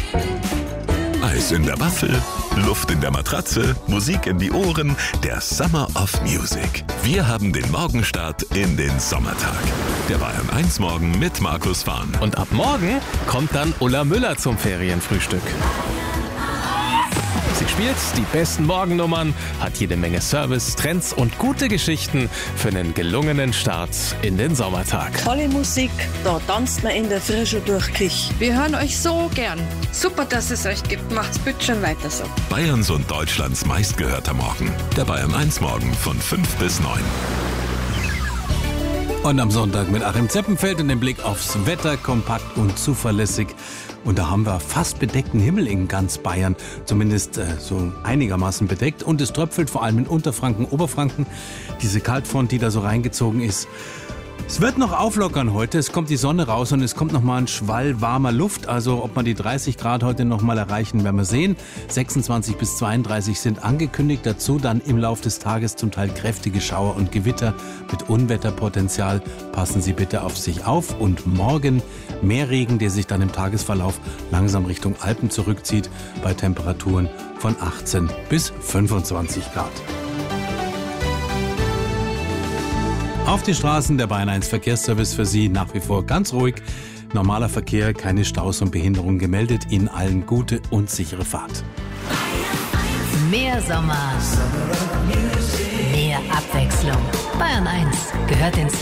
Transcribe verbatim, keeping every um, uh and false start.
Eis in der Waffel, Luft in der Matratze, Musik in die Ohren, der Summer of Music. Wir haben den Morgenstart in den Sommertag. Der Bayern eins Morgen mit Markus Fahn. Und ab morgen kommt dann Ulla Müller zum Ferienfrühstück. Sie spielt die besten Morgennummern, hat jede Menge Service, Trends und gute Geschichten für einen gelungenen Start in den Sommertag. Tolle Musik, da tanzt man in der Frische durch Kich. Wir hören euch so gern. Super, dass es euch gibt. Macht's bitte schon weiter so. Bayerns und Deutschlands meistgehörter Morgen. Der Bayern eins Morgen von fünf bis neun. Und am Sonntag mit Achim Zeppenfeld und dem Blick aufs Wetter, kompakt und zuverlässig. Und da haben wir fast bedeckten Himmel in ganz Bayern, zumindest äh, so einigermaßen bedeckt. Und es tröpfelt vor allem in Unterfranken, Oberfranken, diese Kaltfront, die da so reingezogen ist. Es wird noch auflockern heute, es kommt die Sonne raus und es kommt noch mal ein Schwall warmer Luft. Also ob wir die dreißig Grad heute noch mal erreichen, werden wir sehen. sechsundzwanzig bis zweiunddreißig sind angekündigt. Dazu dann im Laufe des Tages zum Teil kräftige Schauer und Gewitter mit Unwetterpotenzial. Passen Sie bitte auf sich auf. Und morgen mehr Regen, der sich dann im Tagesverlauf langsam Richtung Alpen zurückzieht, bei Temperaturen von achtzehn bis fünfundzwanzig Grad. Auf die Straßen, der Bayern eins Verkehrsservice für Sie nach wie vor ganz ruhig. Normaler Verkehr, keine Staus und Behinderungen gemeldet. Ihnen allen gute und sichere Fahrt. Mehr Sommer, mehr Abwechslung. Bayern eins gehört ins